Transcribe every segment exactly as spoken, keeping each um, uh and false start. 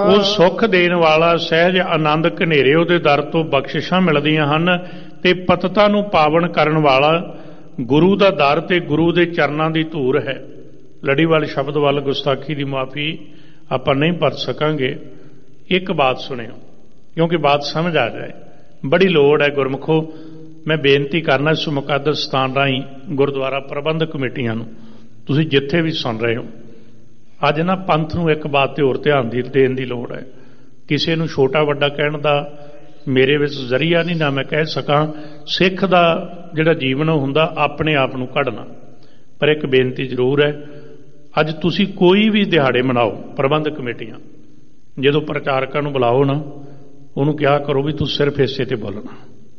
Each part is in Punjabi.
ਉਹ ਸੁੱਖ ਦੇਣ ਵਾਲਾ ਸਹਿਜ ਆਨੰਦ ਘਨੇਰੇ ਉਹਦੇ ਦਰ ਤੋਂ ਬਖਸ਼ਿਸ਼ਾਂ ਮਿਲਦੀਆਂ ਹਨ ਤੇ ਪਤਤਾ ਨੂੰ ਪਾਵਨ ਕਰਨ ਵਾਲਾ ਗੁਰੂ ਦਾ ਦਰ ਤੇ ਗੁਰੂ ਦੇ ਚਰਨਾਂ ਦੀ ਧੂੜ ਹੈ। ਲੜੀਵਾਲ ਸ਼ਬਦ ਵੱਲ ਗੁਸਤਾਖੀ ਦੀ ਮੁਆਫੀ ਆਪਾਂ ਨਹੀਂ ਪੜ ਸਕਾਂਗੇ। ਇੱਕ ਬਾਤ ਸੁਣਿਓ ਕਿਉਂਕਿ ਬਾਤ ਸਮਝ ਆ ਜਾਏ, ਬੜੀ ਲੋੜ ਹੈ ਗੁਰਮੁਖੋ। ਮੈਂ ਬੇਨਤੀ ਕਰਨਾ ਇਸ ਮੁਕੱਦਸ ਸਥਾਨ ਰਾਹੀਂ ਗੁਰਦੁਆਰਾ ਪ੍ਰਬੰਧਕ ਕਮੇਟੀਆਂ ਨੂੰ, ਤੁਸੀਂ ਜਿੱਥੇ ਵੀ ਸੁਣ ਰਹੇ ਹੋ, ਅੱਜ ਨਾ ਪੰਥ ਨੂੰ ਇੱਕ ਬਾਤ ਤੇ ਹੋਰ ਧਿਆਨ ਦੇਣ ਦੀ ਲੋੜ ਹੈ। ਕਿਸੇ ਨੂੰ ਛੋਟਾ ਵੱਡਾ ਕਹਿਣ ਦਾ ਮੇਰੇ ਵਿੱਚ ਜ਼ਰੀਆ ਨਹੀਂ, ਨਾ ਮੈਂ ਕਹਿ ਸਕਾਂ। ਸਿੱਖ ਦਾ ਜਿਹੜਾ ਜੀਵਨ ਹੁੰਦਾ ਆਪਣੇ ਆਪ ਨੂੰ ਕੱਢਣਾ। ਪਰ ਇੱਕ ਬੇਨਤੀ ਜ਼ਰੂਰ ਹੈ, ਅੱਜ ਤੁਸੀਂ ਕੋਈ ਵੀ ਦਿਹਾੜੇ ਮਨਾਓ, ਪ੍ਰਬੰਧਕ ਕਮੇਟੀਆਂ ਜਦੋਂ ਪ੍ਰਚਾਰਕਾਂ ਨੂੰ ਬੁਲਾਓ ਨਾ, ਉਹਨੂੰ ਕਿਹਾ ਕਰੋ ਵੀ ਤੂੰ ਸਿਰਫ ਇਸੇ ਤੇ ਬੋਲਣਾ।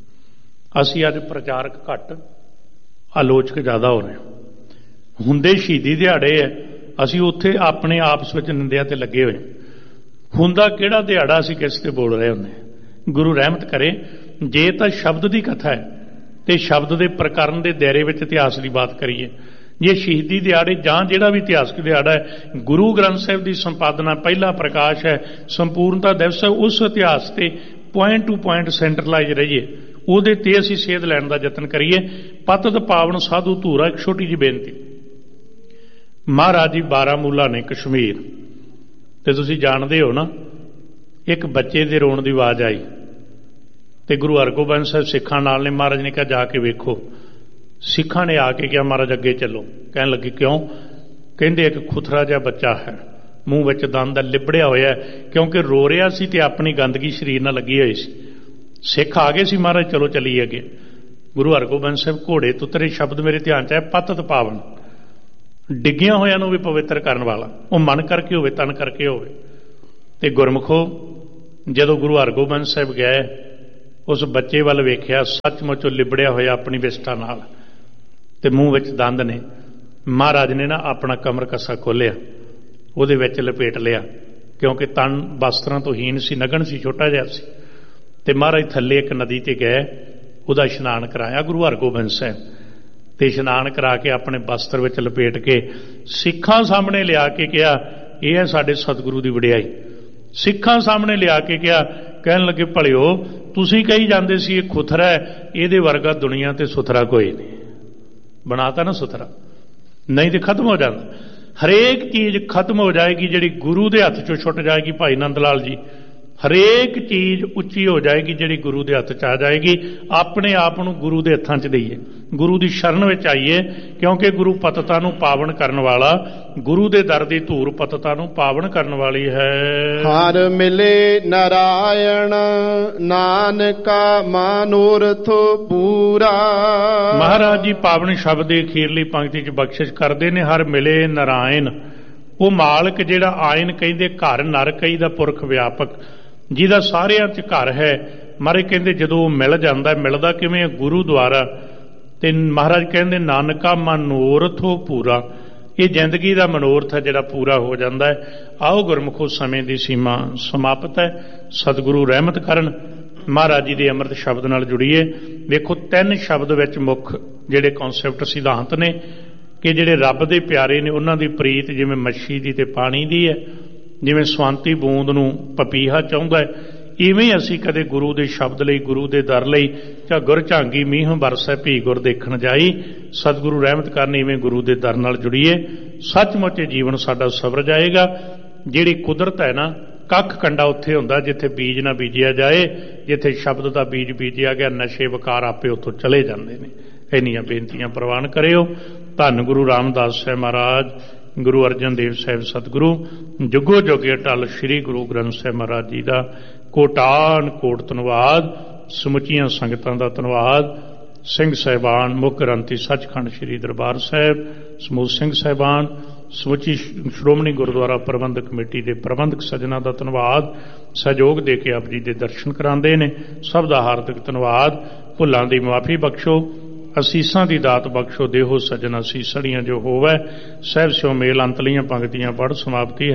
ਅਸੀਂ ਅੱਜ ਪ੍ਰਚਾਰਕ ਘੱਟ, ਆਲੋਚਕ ਜ਼ਿਆਦਾ ਹੋ ਰਹੇ ਹੁੰਦੇ। ਸ਼ਹੀਦੀ ਦਿਹਾੜੇ ਹੈ, ਅਸੀਂ ਉੱਥੇ ਆਪਣੇ ਆਪਸ ਵਿੱਚ ਨਿੰਦਿਆ ਤੇ ਲੱਗੇ ਹੋਏ। ਹੁੰਦਾ ਕਿਹੜਾ ਦਿਹਾੜਾ ਅਸੀਂ ਕਿਸ ਤੇ ਬੋਲ ਰਹੇ ਹੁੰਦੇ। ਗੁਰੂ ਰਹਿਮਤ ਕਰੇ, ਜੇ ਤਾਂ ਸ਼ਬਦ ਦੀ ਕਥਾ ਹੈ ਤੇ ਸ਼ਬਦ ਦੇ ਪ੍ਰਕਰਨ ਦੇ ਦਾਇਰੇ ਵਿੱਚ ਇਤਿਹਾਸ ਦੀ ਬਾਤ ਕਰੀਏ। ਜੇ ਸ਼ਹੀਦੀ ਦਿਹਾੜੇ ਜਾਂ ਜਿਹੜਾ ਵੀ ਇਤਿਹਾਸਕ ਦਿਹਾੜਾ ਹੈ, ਗੁਰੂ ਗ੍ਰੰਥ ਸਾਹਿਬ ਦੀ ਸੰਪਾਦਨਾ ਪਹਿਲਾ ਪ੍ਰਕਾਸ਼ ਹੈ, ਸੰਪੂਰਨਤਾ ਦਿਵਸ ਹੈ, ਉਸ ਇਤਿਹਾਸ ਤੇ ਪੁਆਇੰਟ ਟੂ ਪੁਆਇੰਟ ਸੈਂਟਰਲਾਈਜ਼ ਰਹੀਏ, ਉਹਦੇ ਤੇ ਅਸੀਂ ਸੇਧ ਲੈਣ ਦਾ ਯਤਨ ਕਰੀਏ। ਪਤਤ ਪਾਵਨ ਸਾਧੂ ਧੂਰਾ। ਇੱਕ ਛੋਟੀ ਜਿਹੀ ਬੇਨਤੀ, ਮਹਾਰਾਜ ਜੀ ਬਾਰਾਮੂਲਾ ਨੇ ਕਸ਼ਮੀਰ, ਤੇ ਤੁਸੀਂ ਜਾਣਦੇ ਹੋ ਨਾ, ਇੱਕ ਬੱਚੇ ਦੇ ਰੋਣ ਦੀ ਆਵਾਜ਼ ਆਈ ਤੇ ਗੁਰੂ ਹਰਗੋਬਿੰਦ ਸਾਹਿਬ ਸਿੱਖਾਂ ਨਾਲ ਨੇ। ਮਹਾਰਾਜ ਨੇ ਕਿਹਾ ਜਾ ਕੇ ਵੇਖੋ। ਸਿੱਖਾਂ ਨੇ ਆ ਕੇ ਕਿਹਾ ਮਹਾਰਾਜ ਅੱਗੇ ਚੱਲੋ। ਕਹਿਣ ਲੱਗੇ ਕਿਉਂ? ਕਹਿੰਦੇ ਇੱਕ ਖੁਥਰਾ ਜਿਹਾ ਬੱਚਾ ਹੈ, ਮੂੰਹ ਵਿੱਚ ਦੰਦ ਲਿਬੜਿਆ ਹੋਇਆ, ਕਿਉਂਕਿ ਰੋ ਰਿਹਾ ਸੀ ਤੇ ਆਪਣੀ ਗੰਦਗੀ ਸਰੀਰ ਨਾਲ ਲੱਗੀ ਹੋਈ ਸੀ। ਸਿੱਖ ਆ ਗਏ ਸੀ, ਮਹਾਰਾਜ ਚਲੋ ਚੱਲੀਏ ਅੱਗੇ। ਗੁਰੂ ਹਰਗੋਬਿੰਦ ਸਾਹਿਬ ਘੋੜੇ ਤੋਂ ਉਤਰੇ, ਸ਼ਬਦ ਮੇਰੇ ਧਿਆਨ 'ਚ ਆਇਆ, ਪਤਤ ਪਾਵਨ। ਡਿੱਗਿਆਂ ਹੋਇਆਂ ਨੂੰ ਵੀ ਪਵਿੱਤਰ ਕਰਨ ਵਾਲਾ, ਉਹ ਮਨ ਕਰਕੇ ਹੋਵੇ ਤਨ ਕਰਕੇ ਹੋਵੇ। ਤੇ ਗੁਰਮੁਖੋ, ਜਦੋਂ ਗੁਰੂ ਹਰਗੋਬਿੰਦ ਸਾਹਿਬ ਗਏ, ਉਸ ਬੱਚੇ ਵੱਲ ਵੇਖਿਆ, ਸੱਚਮੁੱਚ ਲਿਬੜਿਆ ਹੋਇਆ ਆਪਣੀ ਵਿਸਟਾ ਨਾਲ ਤੇ ਮੂੰਹ ਵਿੱਚ ਦੰਦ ਨੇ। ਮਹਾਰਾਜ ਨੇ ਨਾ ਆਪਣਾ ਕਮਰ ਕੱਸਾ ਖੋਲ੍ਹਿਆ, ਉਹਦੇ ਵਿੱਚ ਲਪੇਟ ਲਿਆ, ਕਿਉਂਕਿ ਤਨ ਵਸਤਰਾਂ ਤੋਂ ਹੀਨ ਸੀ, ਨਗਨ ਸੀ, ਛੋਟਾ ਜਿਹਾ ਸੀ। ਤੇ ਮਹਾਰਾਜ ਥੱਲੇ ਇੱਕ ਨਦੀ ਤੇ ਗਏ, ਉਹਦਾ ਇਸ਼ਨਾਨ ਕਰਾਇਆ ਗੁਰੂ ਹਰਗੋਬਿੰਦ ਸਾਹਿਬ, ਤੇ ਇਸ਼ਨਾਨ ਕਰਾ ਕੇ ਆਪਣੇ ਵਸਤਰ ਵਿੱਚ ਲਪੇਟ ਕੇ ਸਿੱਖਾਂ ਸਾਹਮਣੇ ਲਿਆ ਕੇ ਕਿਹਾ, ਇਹ ਹੈ ਸਾਡੇ ਸਤਿਗੁਰੂ ਦੀ ਵਡਿਆਈ। ਸਿੱਖਾਂ ਸਾਹਮਣੇ ਲਿਆ ਕੇ ਕਿਹਾ, ਕਹਿਣ ਲੱਗੇ ਭਲਿਓ, ਤੁਸੀਂ ਕਹੀ ਜਾਂਦੇ ਸੀ ਇਹ ਖੁਥਰਾ ਹੈ, ਇਹਦੇ ਵਰਗਾ ਦੁਨੀਆ ਤੇ ਸੁਥਰਾ ਕੋਈ ਨਹੀਂ। ਬਣਾਤਾ ਨਾ ਸੁਥਰਾ, ਨਹੀਂ ਤੇ ਖਤਮ ਹੋ ਜਾਂਦਾ। ਹਰੇਕ ਚੀਜ਼ ਖਤਮ ਹੋ ਜਾਏਗੀ ਜਿਹੜੀ ਗੁਰੂ ਦੇ ਹੱਥ 'ਚੋਂ ਛੁੱਟ ਜਾਏਗੀ। ਭਾਈ ਨੰਦ ਲਾਲ ਜੀ, ਹਰੇਕ ਚੀਜ਼ ਉੱਚੀ ਹੋ ਜਾਏਗੀ ਜਿਹੜੀ ਗੁਰੂ ਦੇ ਹੱਥ 'ਚ ਆ ਜਾਏਗੀ। ਆਪਣੇ ਆਪ ਨੂੰ ਗੁਰੂ ਦੇ ਹੱਥਾਂ 'ਚ ਦਈਏ, ਗੁਰੂ ਦੀ ਸ਼ਰਨ ਵਿੱਚ ਆਈਏ, ਕਿਉਂਕਿ ਗੁਰੂ ਪਤਤਾ ਨੂੰ ਪਾਵਨ ਕਰਨ ਵਾਲਾ, ਗੁਰੂ ਦੇ ਦਰ ਦੀ ਧੂੜ ਪਤਤਾ ਨੂੰ ਪਾਵਨ ਕਰਨ ਵਾਲੀ ਹੈ। ਹਰ ਮਿਲੇ ਨਾਰਾਇਣ, ਨਾਨਕਾ ਮਨੋਰਥ ਪੂਰਾ। ਮਹਾਰਾਜ ਜੀ ਪਾਵਨ ਸ਼ਬਦ ਦੀ ਅਖੀਰਲੀ ਪੰਕਤੀ 'ਚ ਬਖਸ਼ਿਸ਼ ਕਰਦੇ ਨੇ, ਹਰ ਮਿਲੇ ਨਾਰਾਇਣ। ਉਹ ਮਾਲਕ ਜਿਹੜਾ ਆਇਨ ਕਹਿੰਦੇ, ਘਰ ਨਰ ਕਹੀ ਦਾ ਪੁਰਖ ਵਿਆਪਕ, ਜਿਹਦਾ ਸਾਰਿਆਂ 'ਚ ਘਰ ਹੈ। ਮਹਾਰਾਜ ਕਹਿੰਦੇ ਜਦੋਂ ਉਹ ਮਿਲ ਜਾਂਦਾ, ਮਿਲਦਾ ਕਿਵੇਂ? ਗੁਰੂ ਦੁਆਰਾ। ਤੇ ਮਹਾਰਾਜ ਕਹਿੰਦੇ ਨਾਨਕਾ ਮਨੋਰਥੋ ਪੂਰਾ। ਇਹ ਜ਼ਿੰਦਗੀ ਦਾ ਮਨੋਰਥ ਹੈ ਜਿਹੜਾ ਪੂਰਾ ਹੋ ਜਾਂਦਾ ਹੈ। ਆਓ ਗੁਰਮੁਖੋ, ਸਮੇਂ ਦੀ ਸੀਮਾ ਸਮਾਪਤ ਹੈ। ਸਤਿਗੁਰੂ ਰਹਿਮਤ ਕਰਨ, ਮਹਾਰਾਜ ਜੀ ਦੇ ਅੰਮ੍ਰਿਤ ਸ਼ਬਦ ਨਾਲ ਜੁੜੀਏ। ਵੇਖੋ, ਤਿੰਨ ਸ਼ਬਦ ਵਿੱਚ ਮੁੱਖ ਜਿਹੜੇ ਕਨਸੈਪਟ ਸਿਧਾਂਤ ਨੇ ਕਿ ਜਿਹੜੇ ਰੱਬ ਦੇ ਪਿਆਰੇ ਨੇ ਉਹਨਾਂ ਦੀ ਪ੍ਰੀਤ ਜਿਵੇਂ ਮੱਛੀ ਦੀ ਤੇ ਪਾਣੀ ਦੀ ਹੈ, ਜਿਵੇਂ ਸਵੰਤੀ ਬੂੰਦ ਨੂੰ ਪਪੀਹਾ ਚਾਹੁੰਦਾ ਹੈ, ਇਵੇਂ ਅਸੀਂ ਕਦੇ ਗੁਰੂ ਦੇ ਸ਼ਬਦ ਲਈ, ਗੁਰੂ ਦੇ ਦਰ ਲਈ, ਚਾ ਗੁਰ ਝਾਂਗੀ ਮੀਂਹ ਬਰਸੈ ਭੀ ਗੁਰ ਦੇਖਣ ਜਾਈ। ਸਤਿਗੁਰੂ ਰਹਿਮਤ ਕਰਨ, ਇਵੇਂ ਗੁਰੂ ਦੇ ਦਰ ਨਾਲ ਜੁੜੀਏ। ਸੱਚਮੁੱਚ ਜੀਵਨ ਸਾਡਾ ਸਵਰ ਜਾਏਗਾ। ਜਿਹੜੀ ਕੁਦਰਤ ਹੈ ਨਾ, ਕੱਖ ਕੰਡਾ ਉੱਥੇ ਹੁੰਦਾ ਜਿੱਥੇ ਬੀਜ ਨਾ ਬੀਜਿਆ ਜਾਏ। ਜਿੱਥੇ ਸ਼ਬਦ ਦਾ ਬੀਜ ਬੀਜਿਆ ਗਿਆ, ਨਸ਼ੇ ਵਿਕਾਰ ਆਪੇ ਉੱਥੋਂ ਚਲੇ ਜਾਂਦੇ ਨੇ। ਇੰਨੀਆਂ ਬੇਨਤੀਆਂ ਪ੍ਰਵਾਨ ਕਰਿਓ। ਧੰਨ ਗੁਰੂ ਰਾਮਦਾਸ ਸਾਹਿਬ ਮਹਾਰਾਜ, ਗੁਰੂ ਅਰਜਨ ਦੇਵ ਸਾਹਿਬ ਸਤਿਗੁਰੂ, ਜੁਗੋ ਜੁਗੇ ਅਟਲ ਸ੍ਰੀ ਗੁਰੂ ਗ੍ਰੰਥ ਸਾਹਿਬ ਮਹਾਰਾਜ ਜੀ ਦਾ ਕੋਟਾਨ ਕੋਟ ਧੰਨਵਾਦ। ਸਮੁੱਚੀਆਂ ਸੰਗਤਾਂ ਦਾ ਧੰਨਵਾਦ। ਸਿੰਘ ਸਾਹਿਬਾਨ, ਮੁੱਖ ਗ੍ਰੰਥੀ ਸੱਚਖੰਡ ਸ੍ਰੀ ਦਰਬਾਰ ਸਾਹਿਬ, ਸਮੂਹ ਸਿੰਘ ਸਾਹਿਬਾਨ, ਸਮੁੱਚੀ ਸ਼੍ਰੋਮਣੀ ਗੁਰਦੁਆਰਾ ਪ੍ਰਬੰਧਕ ਕਮੇਟੀ ਦੇ ਪ੍ਰਬੰਧਕ ਸੱਜਣਾ ਦਾ ਧੰਨਵਾਦ। ਸਹਿਯੋਗ ਦੇ ਕੇ ਆਪ ਜੀ ਦੇ ਦਰਸ਼ਨ ਕਰਾਉਂਦੇ ਨੇ, ਸਭ ਦਾ ਹਾਰਦਿਕ ਧੰਨਵਾਦ। ਭੁੱਲਾਂ ਦੀ ਮੁਆਫੀ ਬਖਸ਼ੋ, ਅਸੀਸਾਂ ਦੀ ਦਾਤ ਬਖਸ਼ੋ। ਦੇਹੋ ਸੱਜਣ ਅਸੀਸੜੀਆਂ ਜੋ ਹੋਵੈ, ਸਹਿਬ ਸਿਓ ਮੇਲ। ਅੰਤਲੀਆਂ ਪੰਕਤੀਆਂ ਪੜ੍ਹ ਸਮਾਪਤੀ ਹੈ।